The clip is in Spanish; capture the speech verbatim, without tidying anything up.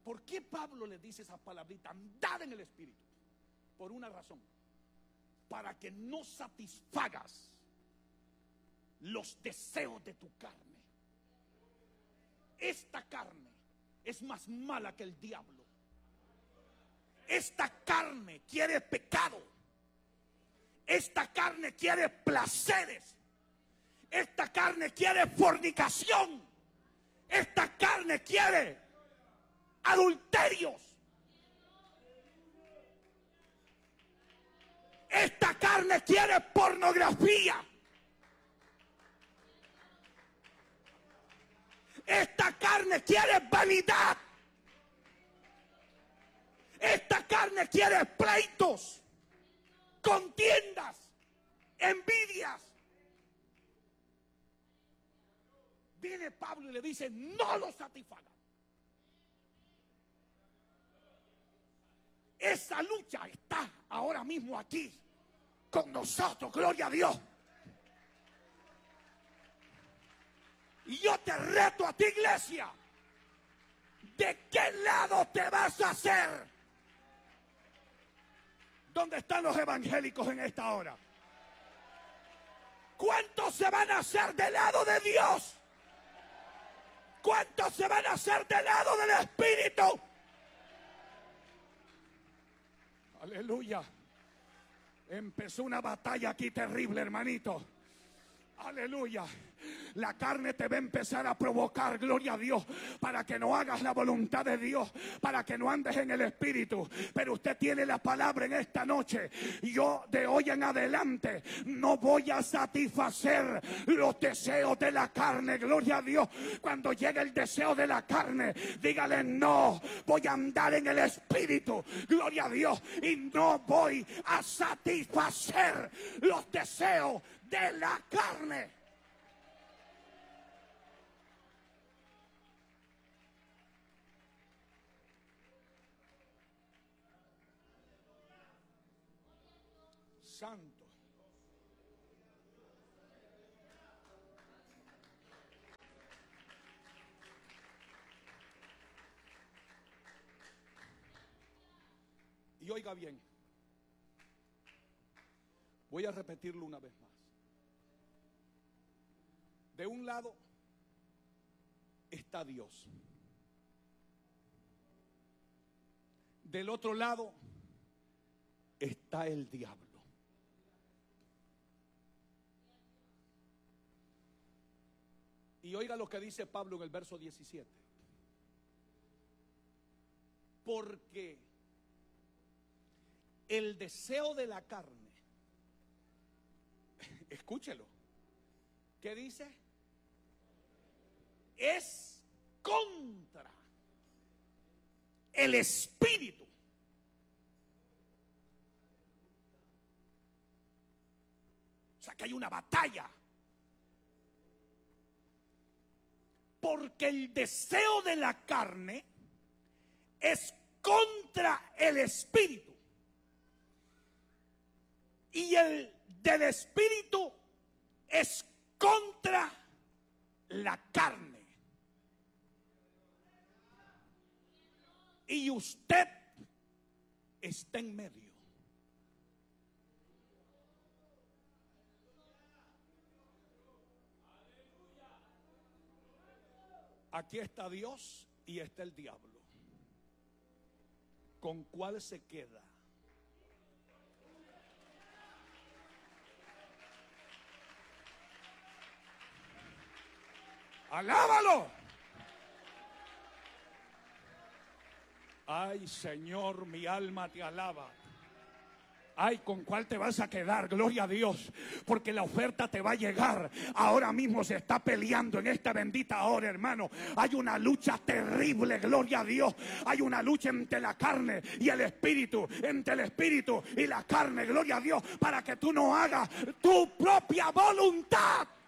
¿Por qué Pablo le dice esa palabrita? Andad en el Espíritu. Por una razón. Para que no satisfagas los deseos de tu carne. Esta carne es más mala que el diablo. Esta carne quiere pecado. Esta carne quiere placeres. Esta carne quiere fornicación. Esta carne quiere adulterios. Esta carne quiere pornografía. Esta carne quiere vanidad. Esta carne quiere pleitos, contiendas, envidias. Viene Pablo y le dice: no lo satisfagan. Esa lucha está ahora mismo aquí con nosotros, gloria a Dios. Y yo te reto a ti, iglesia, ¿de qué lado te vas a hacer? ¿Dónde están los evangélicos en esta hora? ¿Cuántos se van a hacer del lado de Dios? ¿Cuántos se van a hacer del lado del Espíritu? Aleluya. Empezó una batalla aquí terrible, hermanito. Aleluya. La carne te va a empezar a provocar, gloria a Dios, para que no hagas la voluntad de Dios, para que no andes en el Espíritu. Pero usted tiene la palabra en esta noche. Yo de hoy en adelante no voy a satisfacer los deseos de la carne, gloria a Dios. Cuando llegue el deseo de la carne, dígale: no, voy a andar en el Espíritu, gloria a Dios, y no voy a satisfacer los deseos de la carne. Santo. Y oiga bien, voy a repetirlo una vez más. De un lado está Dios. Del otro lado está el diablo. Y oiga lo que dice Pablo en el verso diecisiete. Porque el deseo de la carne, escúchelo, ¿qué dice? Es contra el Espíritu. O sea que hay una batalla. Porque el deseo de la carne es contra el Espíritu. Y el del Espíritu es contra la carne. Y usted está en medio. Aquí está Dios y está el diablo. ¿Con cuál se queda? ¡Alábalo! Ay, Señor, mi alma te alaba. Ay, ¿con cuál te vas a quedar? Gloria a Dios, porque la oferta te va a llegar. Ahora mismo se está peleando en esta bendita hora, hermano. Hay una lucha terrible, gloria a Dios. Hay una lucha entre la carne y el Espíritu, entre el Espíritu y la carne, gloria a Dios, para que tú no hagas tu propia voluntad.